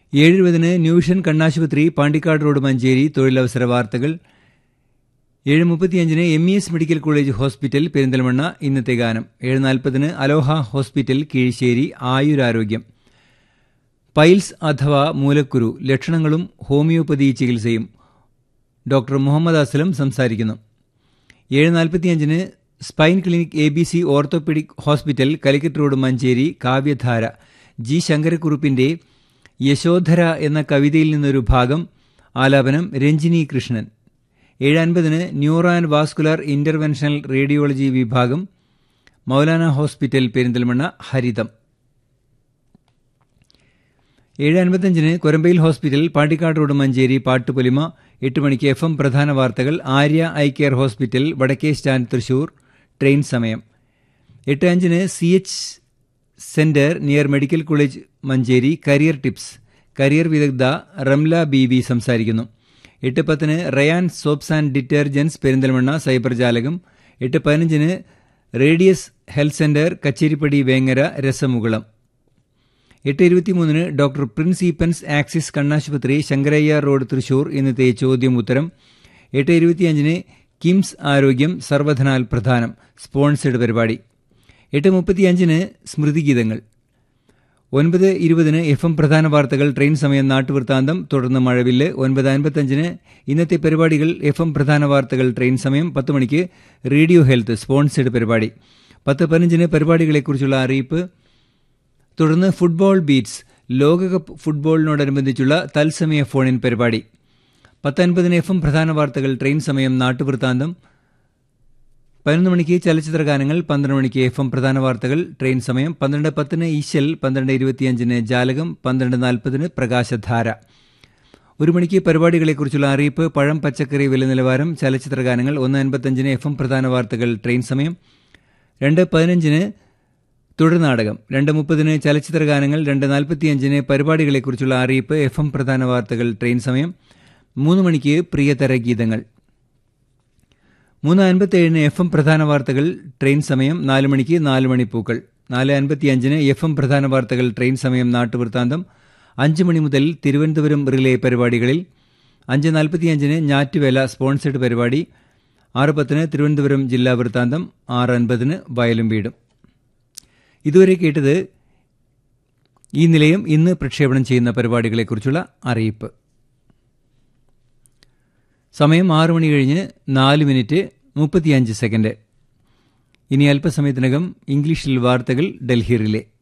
7:20 ന്യൂഷൻ കണ്ണാശുപത്രി പാണ്ടിക്കാട് റോഡ് മഞ്ചേരി തൊഴിലവസര വാർത്തകൾ. 7:35 MES medical college hospital Perinthalmanna ഇന്നത്തെ ഗാനം. 7:40 അലോഹ ഹോസ്പിറ്റൽ കീഴ്ശ്ശേരി ആയുരാരോഗ്യം. പൈൽസ് അഥവാ മൂലക്കുരു ലക്ഷണങ്ങളും ഹോമിയോപ്പതി ചികിത്സയും ഡോക്ടർ മുഹമ്മദ് അസ്ലം സംസാരിക്കുന്നു. 7:45 spine clinic ABC orthopaedic hospital Calicut road Manjeri കാവ്യധാര ജി ശങ്കരക്കുറുപ്പിന്റെ യശോധര എന്ന കവിതയിൽ നിന്നൊരു ഭാഗം. ആലാപനം Ranjini Krishnan. 7:50 neuro and vascular interventional radiology വിഭാഗം മൗലാന ഹോസ്പിറ്റൽ പെരിന്തൽമണ്ണ ഹരിതം. 7:55 കൊരമ്പയിൽ ഹോസ്പിറ്റൽ പാണ്ടിക്കാട് റോഡ് മഞ്ചേരി പാട്ടുപൊലിമ. 8 മണിക്ക് FM പ്രധാന വാർത്തകൾ. ആര്യ ഐ കെയർ ഹോസ്പിറ്റൽ വടക്കേ സ്റ്റാൻഡ് തൃശൂർ ട്രെയിൻ സമയം. 8:05 CH centre near medical college Manjeri career tips. Career വിദഗ്ധ റംല ബീബി സംസാരിക്കുന്നു. 8:10 Ryan soaps and detergents Perinthalmanna cyber ജാലകം. 8:15 radius health centre Kacheripadi Vengara രസമുകുളം. 8:23 ഡോക്ടർ പ്രിൻസ് ഈപ്പൻസ് ആക്സിസ് കണ്ണാശുപത്രി ശങ്കരയ്യ റോഡ് തൃശൂർ ഇന്നത്തെ ചോദ്യം ഉത്തരം. 8:25 കിംസ് ആരോഗ്യം സർവധനാൽ പ്രധാനം സ്പോൺസേഡ് പരിപാടി. 8:35 സ്മൃതിഗീതങ്ങൾ. 9:20 FM പ്രധാന വാർത്തകൾ ട്രെയിൻ സമയം നാട്ടുവൃത്താന്തം തുടർന്ന് മഴവില്ല്. 9:55 ഇന്നത്തെ പരിപാടികൾ FM പ്രധാന വാർത്തകൾ ട്രെയിൻ സമയം. 10 മണിക്ക് റേഡിയോ ഹെൽത്ത് സ്പോൺസേഡ് പരിപാടി. 10:15 പരിപാടികളെക്കുറിച്ചുള്ള അറിയിപ്പ്. തുടർന്ന് ഫുട്ബോൾ ബീറ്റ്സ് ലോകകപ്പ് ഫുട്ബോളിനോടനുബന്ധിച്ചുള്ള തത്സമയ ഫോണിൻ പരിപാടി. 10:50 FM പ്രധാന വാർത്തകൾ ട്രെയിൻ സമയം നാട്ടുവൃത്താന്തം. 11 മണിക്ക് ചലച്ചിത്ര ഗാനങ്ങൾ. 12 മണിക്ക് FM പ്രധാന വാർത്തകൾ ട്രെയിൻ സമയം. 12:10 ഈശൽ. 12:25 ജാലകം. 12:40 പ്രകാശധാര. 1 മണിക്ക് പരിപാടികളെക്കുറിച്ചുള്ള അറിയിപ്പ്. പഴം പച്ചക്കറി വില നിലവാരം ചലച്ചിത്ര ഗാനങ്ങൾ. 1:55 FM പ്രധാന വാർത്തകൾ ട്രെയിൻ സമയം. 2:15 തുടർനാടകം. 2:30 ചലച്ചിത്ര ഗാനങ്ങൾ. 2:45 പരിപാടികളെക്കുറിച്ചുള്ള അറിയിപ്പ്. FM പ്രധാന വാർത്തകൾ ട്രെയിൻ സമയം. 3 മണിക്ക് പ്രിയതര ഗീതങ്ങൾ. 3:57 FM പ്രധാന വാർത്തകൾ ട്രെയിൻ സമയം. 4 മണിക്ക് 4 മണിപ്പൂക്കൾ. 4:55 FM പ്രധാന വാർത്തകൾ ട്രെയിൻ സമയം നാട്ടുവൃത്താന്തം. 5 മണി മുതൽ തിരുവനന്തപുരം റിലേ പരിപാടികളിൽ. 5:45 ഞാറ്റുവേല സ്പോൺസേഡ് പരിപാടി. 6:10 തിരുവനന്തപുരം ജില്ലാ വൃത്താന്തം. 6:50 വയലും വീടും. ഇതുവരെ കേട്ടത് ഈ നിലയം ഇന്ന് പ്രക്ഷേപണം ചെയ്യുന്ന പരിപാടികളെക്കുറിച്ചുള്ള അറിയിപ്പ്. സമയം 6 മണി കഴിഞ്ഞ് 4:35. ഇനി അല്പസമയത്തിനകം ഇംഗ്ലീഷിൽ വാർത്തകൾ ഡൽഹി റിലേ.